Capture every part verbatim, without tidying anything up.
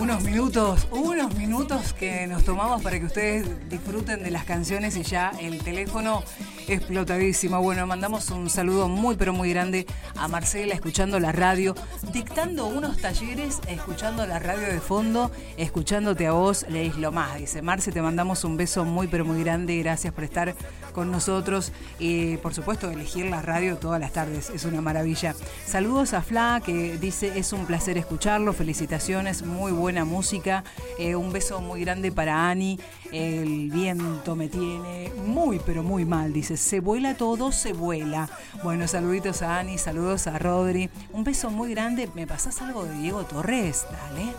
Unos minutos, unos minutos que nos tomamos para que ustedes disfruten de las canciones y ya el teléfono explotadísimo. Bueno, mandamos un saludo muy pero muy grande a Marcela, escuchando la radio, dictando unos talleres, escuchando la radio de fondo, escuchándote a vos, leís lo más. Dice Marce, te mandamos un beso muy pero muy grande, gracias por estar con nosotros y por supuesto elegir la radio todas las tardes, es una maravilla. Saludos a Fla, que dice, es un placer escucharlo, felicitaciones, muy buena música, eh, un beso muy grande para Ani, el viento me tiene muy pero muy mal, dice, se vuela todo, se vuela. Bueno, saluditos a Ani, saludos a Rodri, un beso muy grande. ¿Me pasás algo de Diego Torres? Dale.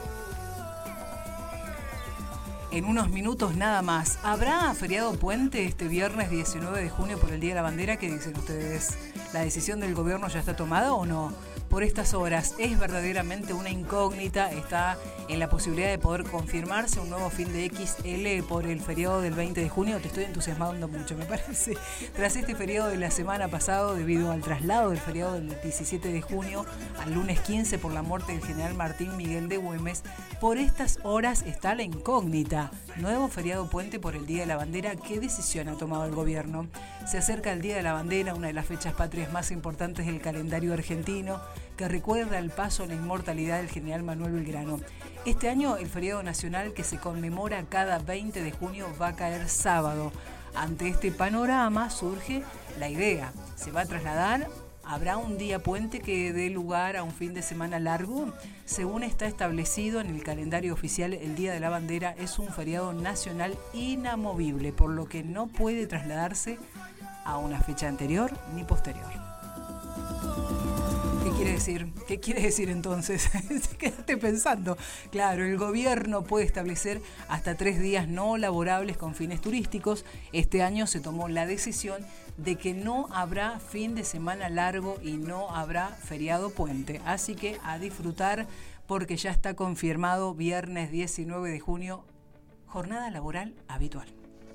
En unos minutos nada más. ¿Habrá feriado puente este viernes diecinueve de junio por el Día de la Bandera? ¿Qué dicen ustedes? ¿La decisión del gobierno ya está tomada o no? Por estas horas es verdaderamente una incógnita. Está en la posibilidad de poder confirmarse un nuevo fin de X L por el feriado del veinte de junio. Te estoy entusiasmando mucho, me parece. Tras este feriado de la semana pasada, debido al traslado del feriado del diecisiete de junio al lunes quince por la muerte del general Martín Miguel de Güemes, por estas horas está la incógnita. Nuevo feriado puente por el Día de la Bandera. ¿Qué decisión ha tomado el gobierno? Se acerca el Día de la Bandera, una de las fechas patrias más importantes del calendario argentino, que recuerda el paso a la inmortalidad del general Manuel Belgrano. Este año el feriado nacional, que se conmemora cada veinte de junio, va a caer sábado. Ante este panorama surge la idea. ¿Se va a trasladar? ¿Habrá un día puente que dé lugar a un fin de semana largo? Según está establecido en el calendario oficial, el Día de la Bandera es un feriado nacional inamovible, por lo que no puede trasladarse a una fecha anterior ni posterior. ¿Qué quiere decir? ¿Qué quiere decir entonces? Quédate pensando. Claro, el gobierno puede establecer hasta tres días no laborables con fines turísticos. Este año se tomó la decisión de que no habrá fin de semana largo y no habrá feriado puente. Así que a disfrutar, porque ya está confirmado viernes diecinueve de junio, jornada laboral habitual.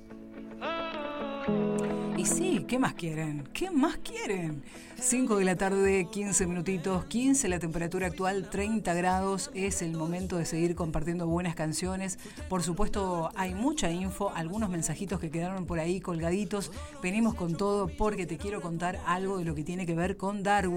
Y sí, ¿qué más quieren? ¿Qué más quieren? cinco de la tarde, quince minutitos, quince, la temperatura actual, treinta grados. Es el momento de seguir compartiendo buenas canciones. Por supuesto, hay mucha info, algunos mensajitos que quedaron por ahí colgaditos. Venimos con todo porque te quiero contar algo de lo que tiene que ver con Darwin.